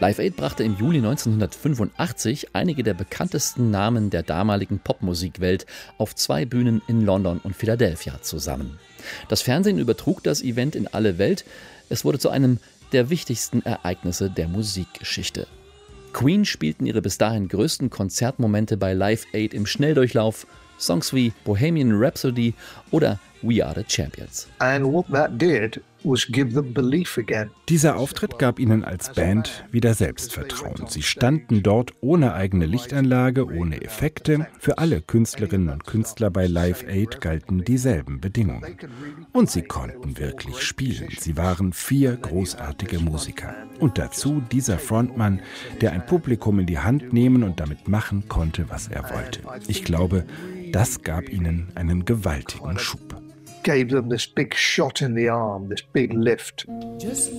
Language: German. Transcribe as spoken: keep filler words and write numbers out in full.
Live Aid brachte im Juli neunzehnhundertfünfundachtzig einige der bekanntesten Namen der damaligen Popmusikwelt auf zwei Bühnen in London und Philadelphia zusammen. Das Fernsehen übertrug das Event in alle Welt. Es wurde zu einem der wichtigsten Ereignisse der Musikgeschichte. Queen spielten ihre bis dahin größten Konzertmomente bei Live Aid im Schnelldurchlauf. Songs wie Bohemian Rhapsody oder We Are the Champions. And what that did was give them belief again. Dieser Auftritt gab ihnen als Band wieder Selbstvertrauen. Sie standen dort ohne eigene Lichtanlage, ohne Effekte. Für alle Künstlerinnen und Künstler bei Live Aid galten dieselben Bedingungen. Und sie konnten wirklich spielen. Sie waren vier großartige Musiker. Und dazu dieser Frontmann, der ein Publikum in die Hand nehmen und damit machen konnte, was er wollte. Ich glaube, das gab ihnen einen gewaltigen Schub. Gave them this big shot in the arm, this big lift.